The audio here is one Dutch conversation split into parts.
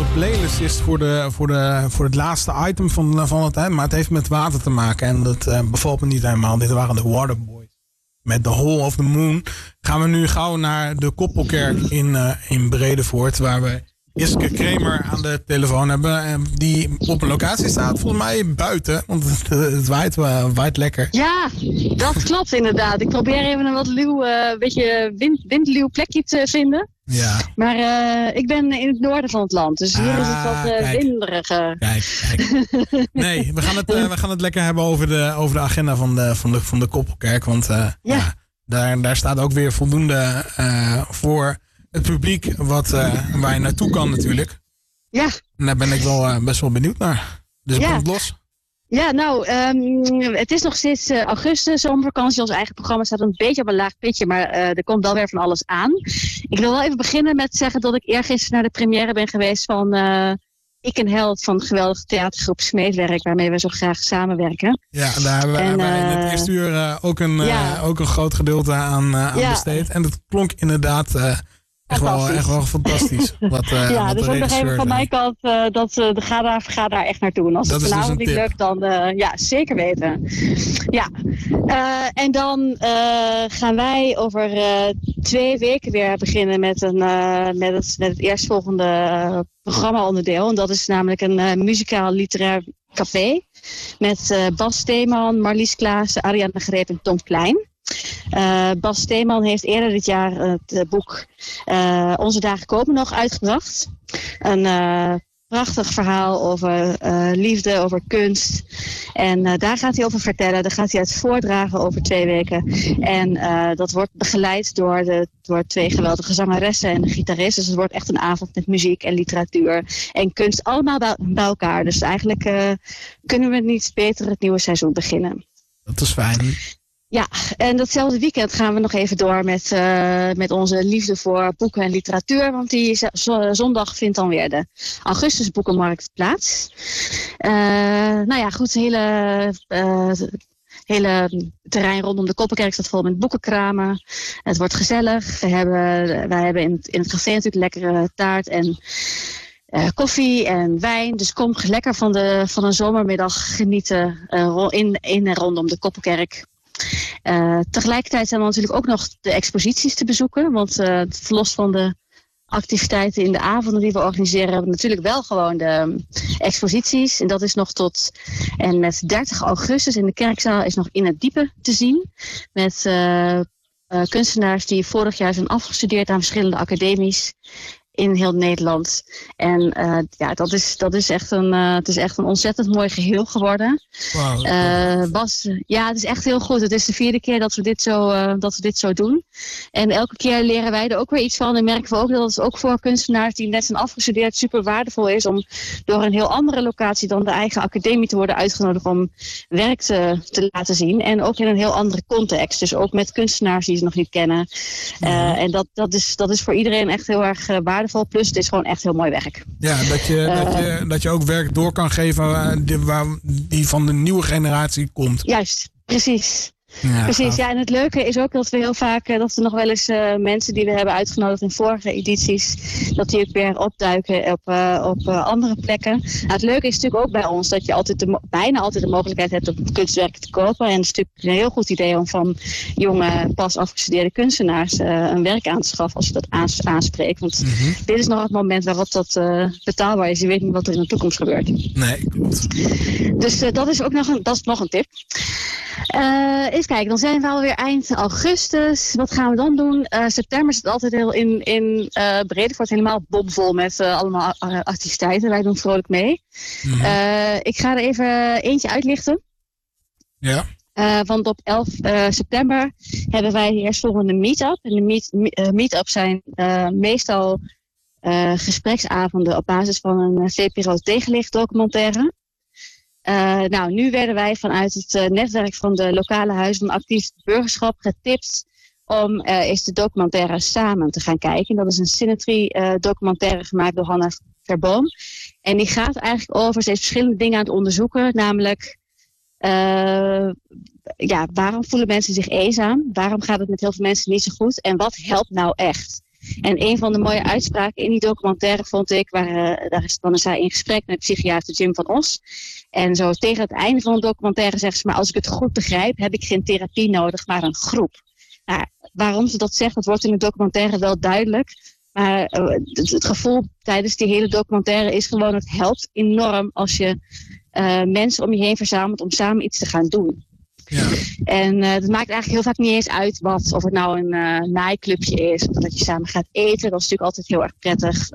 playlist is voor het laatste item van het eind. Maar het heeft met water te maken. En dat bevalt me niet helemaal. Dit waren de Waterboys. Met The Hole of the Moon gaan we nu gauw naar de Koppelkerk in Bredevoort. Waar we Iske Kremer aan de telefoon hebben. Die op een locatie staat, volgens mij buiten. Want het waait lekker. Ja, dat klopt inderdaad. Ik probeer even een wat beetje windluw plekje te vinden. Ja. Maar ik ben in het noorden van het land. Dus hier is het wat winderiger. Kijk. Nee, we gaan het lekker hebben over de agenda van de Koppelkerk. Want daar staat ook weer voldoende voor het publiek waar je naartoe kan natuurlijk. Ja. En daar ben ik wel best wel benieuwd naar. Dus ik kom het los. Ja, nou, het is nog steeds augustus, zomervakantie. Ons eigen programma staat een beetje op een laag pitje, maar er komt wel weer van alles aan. Ik wil wel even beginnen met zeggen dat ik eergisteren naar de première ben geweest van Ik een Held van de geweldige theatergroep Smeedwerk, waarmee we zo graag samenwerken. Ja, daar hebben we in het eerste uur ook een groot gedeelte aan besteed. En dat klonk inderdaad echt wel fantastisch. Dus ook nog even van mijn kant, ga daar echt naartoe. En als het vanavond niet lukt, dan zeker weten. Ja, en dan gaan wij over 2 weken weer beginnen met het eerstvolgende programma-onderdeel. En dat is namelijk een muzikaal-literair café. Met Bas Steeman, Marlies Klaassen, Ariane Greep en Tom Klein. Bas Steeman heeft eerder dit jaar het boek Onze Dagen Komen nog uitgebracht. Een prachtig verhaal over liefde, over kunst. En daar gaat hij over vertellen. Daar gaat hij het voordragen over 2 weken. En dat wordt begeleid door 2 geweldige zangeressen en een gitarist. Dus het wordt echt een avond met muziek en literatuur en kunst. Allemaal bij elkaar. Dus eigenlijk kunnen we niet beter het nieuwe seizoen beginnen. Dat is fijn. Ja, en datzelfde weekend gaan we nog even door met onze liefde voor boeken en literatuur. Want die zondag vindt dan weer de Augustusboekenmarkt plaats. Hele terrein rondom de Koppelkerk staat vol met boekenkramen. Het wordt gezellig. Wij hebben in het café natuurlijk lekkere taart en koffie en wijn. Dus kom lekker van een zomermiddag genieten in en rondom de Koppelkerk. Tegelijkertijd zijn we natuurlijk ook nog de exposities te bezoeken. Want los van de activiteiten in de avonden die we organiseren, hebben we natuurlijk wel gewoon de exposities. En dat is nog tot en met 30 augustus in de Kerkzaal is nog In het Diepe te zien. Met kunstenaars die vorig jaar zijn afgestudeerd aan verschillende academies in heel Nederland. En dat is echt een ontzettend mooi geheel geworden. Wow. Bas, het is echt heel goed. Het is de 4e keer dat we dit zo doen. En elke keer leren wij er ook weer iets van. En merken we ook dat het ook voor kunstenaars die net zijn afgestudeerd super waardevol is om door een heel andere locatie dan de eigen academie te worden uitgenodigd om werk te laten zien. En ook in een heel andere context. Dus ook met kunstenaars die ze nog niet kennen. En dat is voor iedereen echt heel erg waardevol. Plus het is gewoon echt heel mooi werk. Ja, dat je ook werk door kan geven die van de nieuwe generatie komt. Juist, precies. Ja, precies, en het leuke is ook dat we heel vaak, dat er nog wel eens mensen die we hebben uitgenodigd in vorige edities, dat die ook weer opduiken op andere plekken. Nou, het leuke is natuurlijk ook bij ons dat je bijna altijd de mogelijkheid hebt om kunstwerken te kopen. En het is natuurlijk een heel goed idee om van jonge, pas afgestudeerde kunstenaars een werk aan te schaffen als je dat aanspreekt. Want dit is nog het moment waarop dat betaalbaar is. Je weet niet wat er in de toekomst gebeurt. Nee, klopt. Dus dat is nog een tip. Even kijken, dan zijn we alweer eind augustus. Wat gaan we dan doen? September zit altijd heel in Bredevoort helemaal bomvol met allemaal activiteiten. Wij doen vrolijk mee. Ik ga er even eentje uitlichten. Ja. Want op 11 september hebben wij de eerstvolgende meet-up. En de meet-up zijn meestal gespreksavonden op basis van een VPRO tegenlicht documentaire. Nu werden wij vanuit het netwerk van de lokale huizen van actief burgerschap getipt om eens de documentaire Samen te gaan kijken. En dat is een Cinetri documentaire gemaakt door Hanna Verboom. En die gaat eigenlijk over, ze heeft verschillende dingen aan het onderzoeken, namelijk waarom voelen mensen zich eenzaam? Waarom gaat het met heel veel mensen niet zo goed? En wat helpt nou echt? En een van de mooie uitspraken in die documentaire vond ik, dan is hij in gesprek met psychiater Jim van Os. En zo tegen het einde van de documentaire zegt ze, maar als ik het goed begrijp, heb ik geen therapie nodig, maar een groep. Nou, waarom ze dat zegt, dat wordt in de documentaire wel duidelijk. Maar het gevoel tijdens die hele documentaire is gewoon, het helpt enorm als je mensen om je heen verzamelt om samen iets te gaan doen. Ja. En dat maakt eigenlijk heel vaak niet eens uit of het nou een naaiclubje is, of dat je samen gaat eten. Dat is natuurlijk altijd heel erg prettig.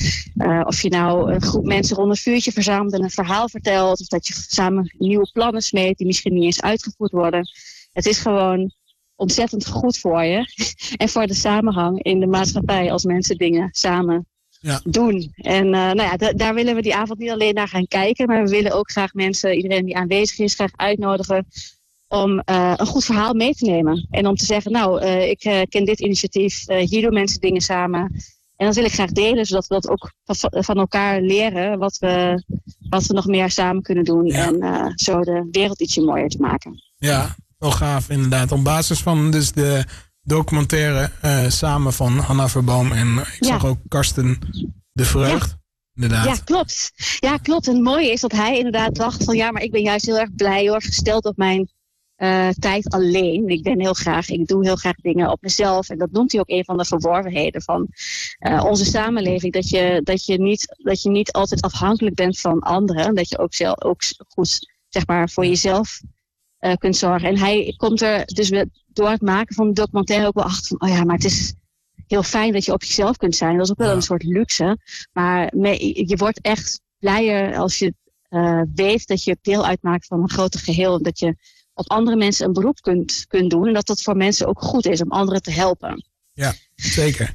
Of je nou een groep mensen rond een vuurtje verzamelt en een verhaal vertelt, of dat je samen nieuwe plannen smeet die misschien niet eens uitgevoerd worden. Het is gewoon ontzettend goed voor je en voor de samenhang in de maatschappij als mensen dingen samen doen. En daar willen we die avond niet alleen naar gaan kijken, maar we willen ook graag iedereen die aanwezig is, graag uitnodigen om een goed verhaal mee te nemen. En om te zeggen, ik ken dit initiatief, hier doen mensen dingen samen. En dat wil ik graag delen, zodat we dat ook van elkaar leren, wat we nog meer samen kunnen doen. Ja. En zo de wereld ietsje mooier te maken. Ja, wel gaaf inderdaad. Op basis van dus de documentaire samen van Hanna Verboom en ik zag ook Karsten de Vreugd. Inderdaad. Ja, klopt. Ja, klopt. En het mooie is dat hij inderdaad dacht van maar ik ben juist heel erg blij, heel erg gesteld op mijn tijd alleen. Ik doe heel graag dingen op mezelf. En dat noemt hij ook een van de verworvenheden van onze samenleving. Dat je niet altijd afhankelijk bent van anderen. Dat je ook goed voor jezelf kunt zorgen. En hij komt er dus door het maken van de documentaire ook wel achter van, maar het is heel fijn dat je op jezelf kunt zijn. Dat is ook wel een soort luxe. Maar je wordt echt blijer als je weet dat je deel uitmaakt van een groter geheel. En dat je op andere mensen een beroep kunt doen. En dat dat voor mensen ook goed is om anderen te helpen. Ja, zeker.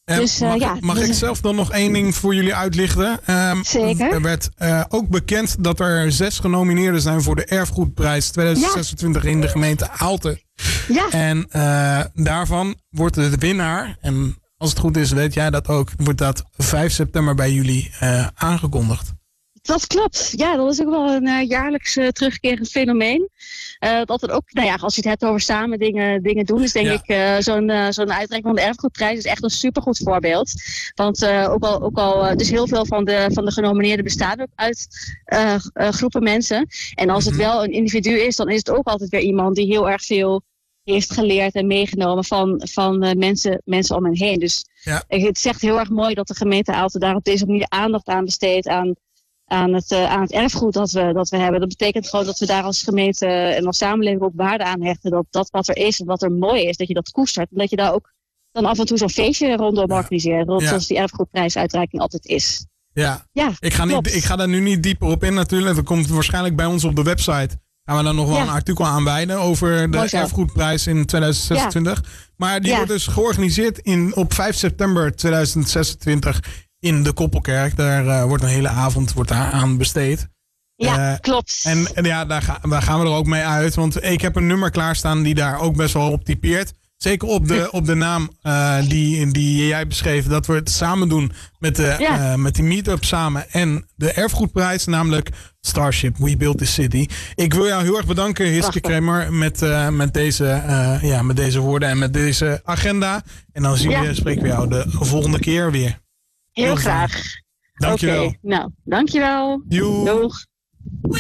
Mag ik zelf dan nog één ding voor jullie uitlichten? Zeker. Er werd ook bekend dat er 6 genomineerden zijn voor de Erfgoedprijs 2026 in de gemeente Aalten. Ja. En daarvan wordt de winnaar, en als het goed is weet jij dat ook, wordt dat 5 september bij jullie aangekondigd. Dat klopt. Ja, dat is ook wel een jaarlijks terugkerend fenomeen. Dat het ook, als je het hebt over samen dingen doen, is denk ik zo'n uitreiking van de Erfgoedprijs is echt een supergoed voorbeeld. Want ook al dus heel veel van de genomineerden bestaan ook uit groepen mensen. En als het wel een individu is, dan is het ook altijd weer iemand die heel erg veel heeft geleerd en meegenomen van mensen om hen heen. Dus het is echt heel erg mooi dat de gemeente Aalten daar op deze manier aandacht aan besteedt aan het erfgoed dat we hebben. Dat betekent gewoon dat we daar als gemeente en als samenleving ook waarde aan hechten. Dat wat er is en wat er mooi is, dat je dat koestert. En dat je daar ook dan af en toe zo'n feestje rondom organiseert. Zoals die erfgoedprijsuitreiking altijd is. Ja. Ik ga daar nu niet dieper op in natuurlijk. Dat komt waarschijnlijk bij ons op de website. Gaan we dan nog wel een artikel aan wijden over de Erfgoedprijs in 2026. Ja. Maar die wordt dus georganiseerd op 5 september 2026 in de Koppelkerk. Daar wordt een hele avond aan besteed. Ja, klopt. En daar gaan we er ook mee uit. Want ik heb een nummer klaarstaan die daar ook best wel op typeert. Zeker op de naam die jij beschreef. Dat we het samen doen met die meetup samen. En de Erfgoedprijs, namelijk Starship, We Built This City. Ik wil jou heel erg bedanken, Hiske Kremer, met deze woorden en met deze agenda. En dan spreken we jou de volgende keer weer. Heel graag. Dankjewel. Dankjewel. Doeg.